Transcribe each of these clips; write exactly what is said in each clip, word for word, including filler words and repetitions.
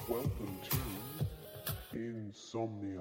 Welcome to Insomnia.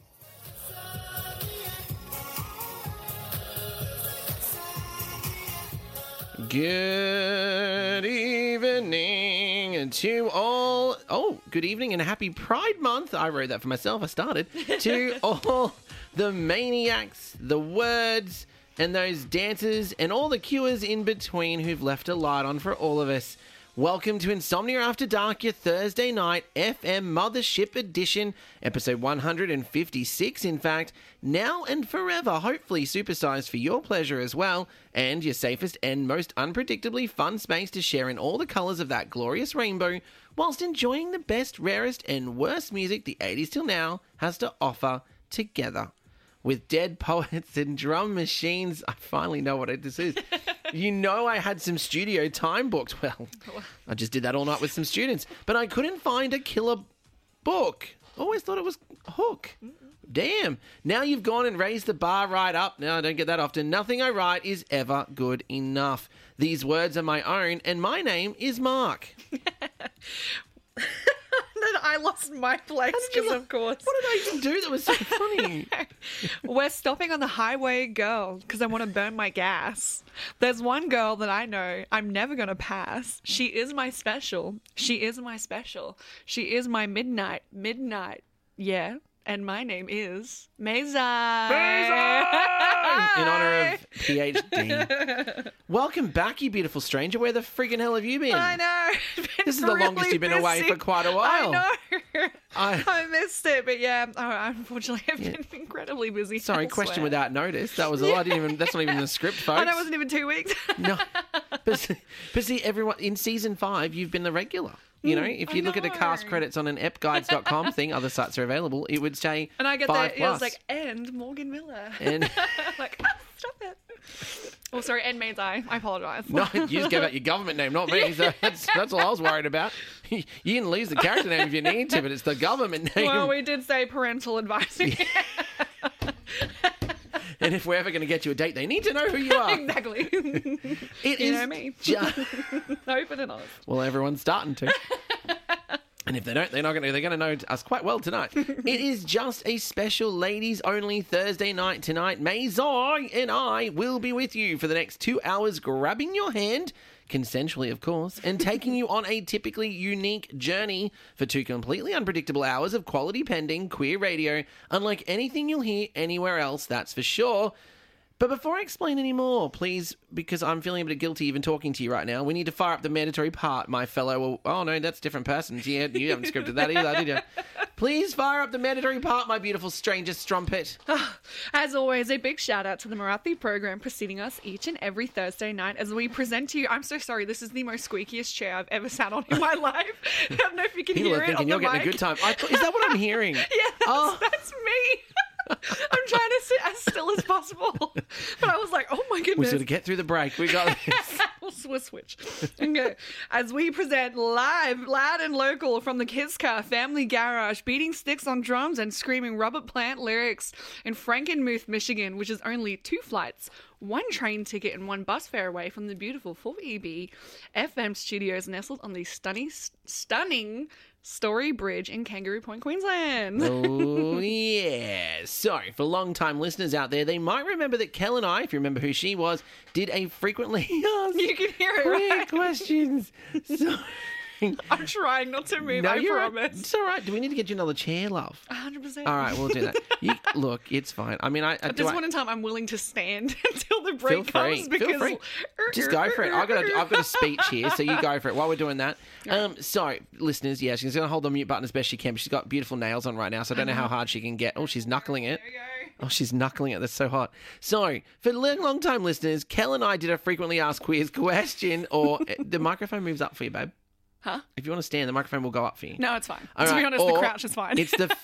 Good evening to all. Oh, good evening and happy Pride Month. I wrote that for myself. I started. To all the maniacs, the words, and those dancers, and all the cures in between who've left a light on for all of us. Welcome to Insomnia After Dark, your Thursday night F M Mothership Edition, episode one hundred fifty-six, in fact, now and forever, hopefully supersized for your pleasure as well, and your safest and most unpredictably fun space to share in all the colours of that glorious rainbow, whilst enjoying the best, rarest, and worst music the eighties till now has to offer together. With dead poets and drum machines, I finally know what this is. You know I had some studio time booked. Well, I just did that all night with some students. But I couldn't find a killer book. Always thought it was Hook. Damn. Now you've gone and raised the bar right up. Now I don't get that often. Nothing I write is ever good enough. These words are my own, and my name is Mark. Then I lost my place because, of course. What did I even do that was so funny? We're stopping on the highway, girl, because I want to burn my gas. There's one girl that I know I'm never going to pass. She is my special. She is my special. She is my midnight. Midnight. Yeah. And my name is Meza. Meza! In honour of P H D. Welcome back, you beautiful stranger. Where the friggin' hell have you been? I know. This is the really longest you've been busy. away for quite a while. I know. I, I missed it, but yeah, oh, unfortunately, I've Yeah. been incredibly busy. Sorry, elsewhere. question without notice. That was a lot. I didn't even. That's not even in the script, folks. Oh, that wasn't even two weeks. No, but, but see, everyone in season five, you've been the regular. You know, if you I look at the cast know. credits on an ep guides dot com thing, other sites are available, it would say And I get five that. plus. It was like, and Morgan Miller. And like, ah, stop it. Oh, sorry, and Maid's Eye. I apologise. no, you just gave out your government name, not me. So that's that's all I was worried about. You can lose the character name if you need to, but it's the government name. Well, we did say parental advisory. And if we're ever going to get you a date, they need to know who you are. Exactly. It You is know me. ju- Open and honest. Well, everyone's starting to. And if they don't, they're not going to. They're going to know us quite well tonight. It is just a special ladies-only Thursday night tonight. Maison and I will be with you for the next two hours, grabbing your hand, consensually, of course, and taking you on a typically unique journey for two completely unpredictable hours of quality pending queer radio, unlike anything you'll hear anywhere else. That's for sure. But before I explain any more, please, because I'm feeling a bit guilty even talking to you right now, we need to fire up the mandatory part, my fellow... Oh, no, that's different persons. Yeah, you haven't scripted that either, did you? Please fire up the mandatory part, my beautiful stranger strumpet. As always, a big shout out to the Marathi program preceding us each and every Thursday night as we present to you. I'm so sorry, this is the most squeakiest chair I've ever sat on in my life. I don't know if you can People hear are it thinking on you're the getting mic. a good time. I, is that what I'm hearing? Yeah, that's, Oh. that's me. I'm trying to sit as still as possible. But I was like, oh my We goodness. sort of get through the break. We got this. we'll, we'll switch. Okay. As we present live, loud and local from the Kids Car Family Garage, beating sticks on drums and screaming Robert Plant lyrics in Frankenmuth, Michigan, which is only two flights, one train ticket and one bus fare away from the beautiful four E B F M studios nestled on the stunning, stunning Story Bridge in Kangaroo Point, Queensland. Oh, yeah. So, for long-time listeners out there, they might remember that Kel and I, if you remember who she was, did a frequently asked You can hear it, queer right? questions. So, I'm trying not to move, no, I you're right. promise. It's all right. Do we need to get you another chair, love? one hundred percent. All right, we'll do that. You, look, it's fine. I mean, I, I At do this I, point in time, I'm willing to stand until the feel break free. comes because Feel free. Just go for it. I've got a, I've got a speech here, so you go for it while we're doing that. Um, so, listeners, yeah, she's going to hold the mute button as best she can, but she's got beautiful nails on right now, so I don't know how hard she can get. Oh, she's knuckling it. There we go. Oh, she's knuckling it. That's so hot. So, for long, long-time listeners, Kel and I did a frequently asked queers question, or the microphone moves up for you, babe. Huh? If you want to stand, the microphone will go up for you. No, it's fine. All to be right, honest, the or crouch is fine. It's the...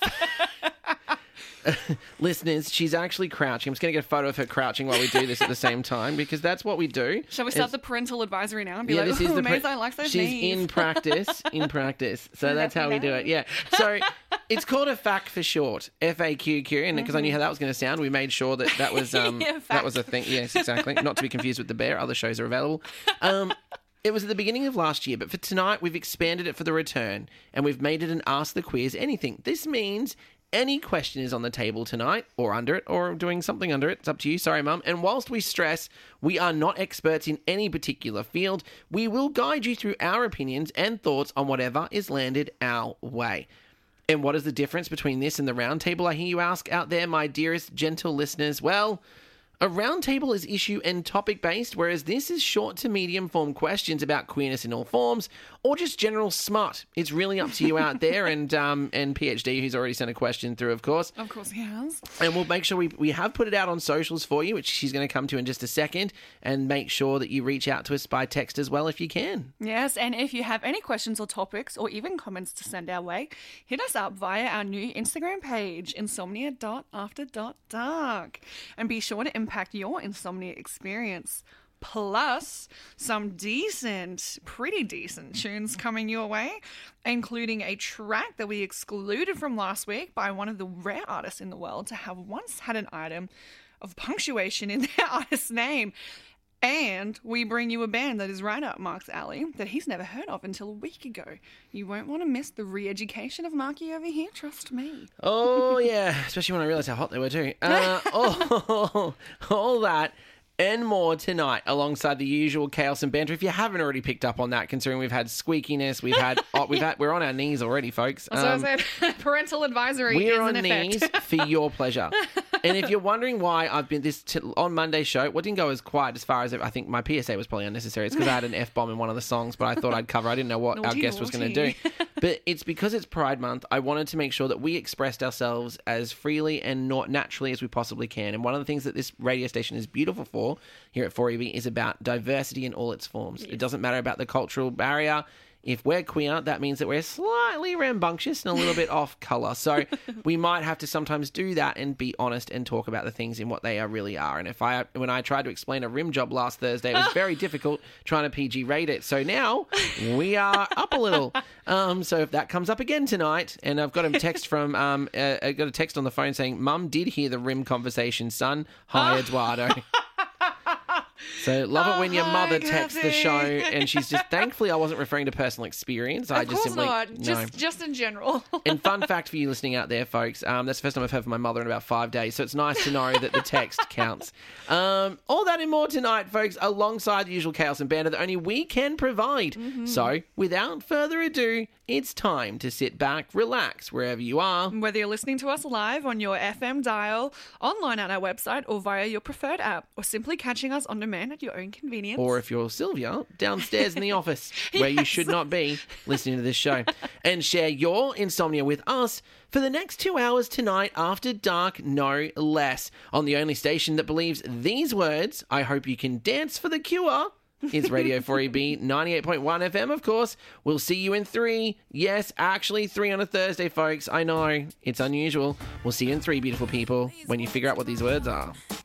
Listeners, she's actually crouching. I'm just going to get a photo of her crouching while we do this at the same time, because that's what we do. Shall we start It's- the parental advisory now and be Yeah, like, this is oh, the Maze, pre- I like those She's knees. in practice, in practice. So that's how we do it. Yeah. So it's called a F A Q for short, F A Q Q, and because I knew how that was going to sound, we made sure that that was um Yeah, that was a fact. thing. Yes, exactly. Not to be confused with The Bear. Other shows are available. Um. It was at the beginning of last year, but for tonight, we've expanded it for the return, and we've made it an Ask the Quiz Anything. This means any question is on the table tonight, or under it, or doing something under it. It's up to you. Sorry, Mum. And whilst we stress we are not experts in any particular field, we will guide you through our opinions and thoughts on whatever is landed our way. And what is the difference between this and the round table, I hear you ask out there, my dearest gentle listeners? Well, a round table is issue and topic based, whereas this is short to medium form questions about queerness in all forms, or just general smut. It's really up to you out there, and um, and PhD, who's already sent a question through, of course. Of course he has. And we'll make sure we we have put it out on socials for you, which she's going to come to in just a second, and make sure that you reach out to us by text as well if you can. Yes, and if you have any questions or topics or even comments to send our way, hit us up via our new Instagram page, insomnia dot after dot dark. And be sure to impact your insomnia experience. Plus, some decent, pretty decent tunes coming your way, including a track that we excluded from last week by one of the rare artists in the world to have once had an item of punctuation in their artist's name. And we bring you a band that is right up Mark's alley that he's never heard of until a week ago. You won't want to miss the re-education of Marky over here, trust me. Oh, yeah, especially when I realised how hot they were too. Uh, all, all that and more tonight alongside the usual chaos and banter. If you haven't already picked up on that, considering we've had squeakiness, we've had, oh, we've had, we're on our knees already, folks. That's Um, what I said. Parental advisory We're is on in effect. knees for your pleasure. And if you're wondering why I've been this t- on Monday's show, what didn't go as quiet as far as I think my P S A was probably unnecessary. It's because I had an F bomb in one of the songs, but I thought I'd cover. I didn't know what Naughty, our guest was going to naughty. do. But it's because it's Pride Month. I wanted to make sure that we expressed ourselves as freely and not naturally as we possibly can. And one of the things that this radio station is beautiful for here at four E B is about diversity in all its forms. It doesn't matter about the cultural barrier. If we're queer, that means that we're slightly rambunctious and a little bit off colour. So we might have to sometimes do that and be honest and talk about the things in what they are really are. And if I, when I tried to explain a rim job last Thursday, it was very difficult trying to P G rate it. So now we are up a little. Um, so if that comes up again tonight, and I've got a text from, um, uh, I got a text on the phone saying, "Mum did hear the rim conversation, son. Hi, Eduardo." So love it when your Oh, mother hi, texts the Kathy. show, and she's just thankfully I wasn't referring to personal experience. I Of just course simply not. no. Just, just in general. And fun fact for you listening out there, folks, um, that's the first time I've heard from my mother in about five days, so it's nice to know that the text counts. Um, all that and more tonight, folks, alongside the usual chaos and banter that only we can provide. Mm-hmm. So, without further ado, it's time to sit back, relax, wherever you are. Whether you're listening to us live on your F M dial, online at our website, or via your preferred app, or simply catching us on demand at your own convenience. Or if you're Sylvia, downstairs in the office, where you Yes. should not be listening to this show. And share your insomnia with us for the next two hours tonight after dark, no less. On the only station that believes these words, I hope you can dance for the cure. It's Radio four E B ninety-eight point one F M, of course. We'll see you in three. Yes, actually three on a Thursday, folks. I know, it's unusual. We'll see you in three, beautiful people, when you figure out what these words are.